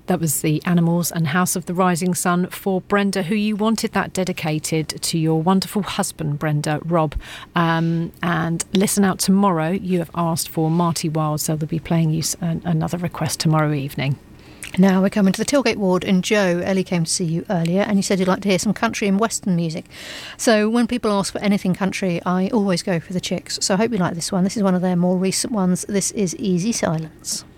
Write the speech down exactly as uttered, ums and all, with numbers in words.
That was the Animals and House of the Rising Sun for Brenda, who you wanted that dedicated to your wonderful husband, Brenda, Rob. Um, and listen out tomorrow. You have asked for Marty Wilde, so they'll be playing you an, another request tomorrow evening. Now we're coming to the Tilgate Ward, and Joe, Ellie came to see you earlier and you said you'd like to hear some country and western music. So when people ask for anything country, I always go for the Chicks. So I hope you like this one. This is one of their more recent ones. This is Easy Silence.